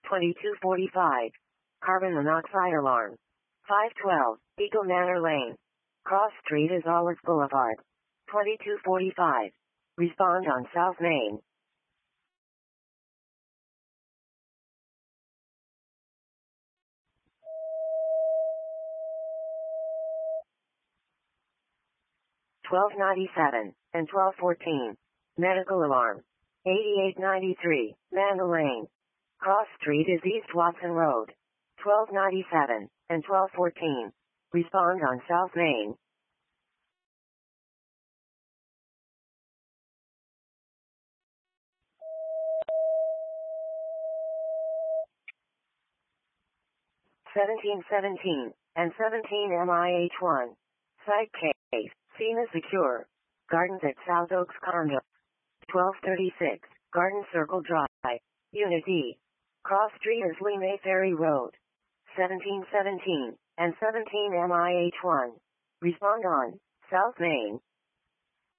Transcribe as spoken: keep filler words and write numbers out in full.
twenty-two forty-five. Carbon monoxide alarm. five twelve. Eagle Manor Lane. Cross Street is Olive Boulevard. twenty-two forty-five. Respond on South Main. twelve ninety-seven and twelve fourteen. Medical alarm. eighty-eight ninety-three. Manor Lane. Cross Street is East Watson Road. twelve ninety-seven and twelve fourteen. Respond on South Main. seventeen seventeen and seventeen M I H one. Site case. Cena Secure. Gardens at South Oaks Condo. twelve thirty-six. Garden Circle Drive. Unit E. Cross Street is Lee May Ferry Road. seventeen seventeen and seventeen M I H one. Respond on South Main.